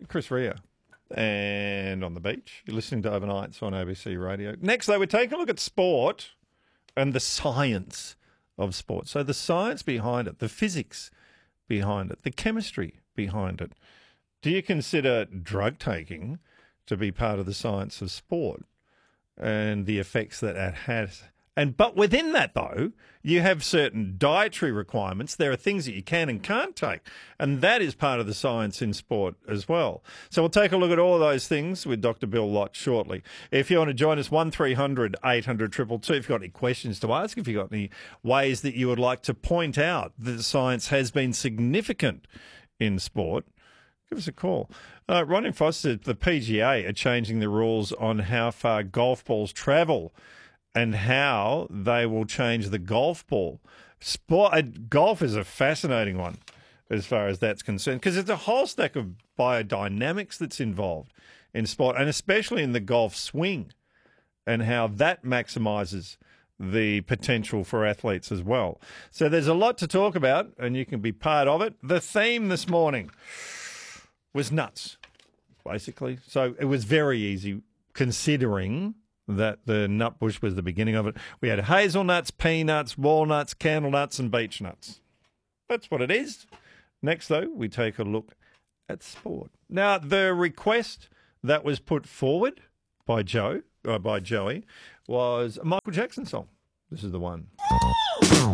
Chris Rea. And on the beach, you're listening to Overnights on ABC Radio. Next, though, we're taking a look at sport and the science of sport. So the science behind it, the physics behind it, the chemistry behind it. Do you consider drug taking to be part of the science of sport and the effects that it has? But within that, though, you have certain dietary requirements. There are things that you can and can't take, and that is part of the science in sport as well. So we'll take a look at all of those things with Dr. Bill Lott shortly. If you want to join us, 1300 800 222. If you've got any questions to ask, if you've got any ways that you would like to point out that science has been significant in sport, give us a call. Ronnie Foster, the PGA are changing the rules on how far golf balls travel and how they will change the golf ball. Golf is a fascinating one as far as that's concerned, because there's a whole stack of biodynamics that's involved in sport, and especially in the golf swing, and how that maximises the potential for athletes as well. So there's a lot to talk about, and you can be part of it. The theme this morning was nuts, basically. So it was very easy, considering that the nut bush was the beginning of it. We had hazelnuts, peanuts, walnuts, candle nuts, and beech nuts. That's what it is. Next, though, we take a look at sport. Now, the request that was put forward by Joey was a Michael Jackson song. This is the one.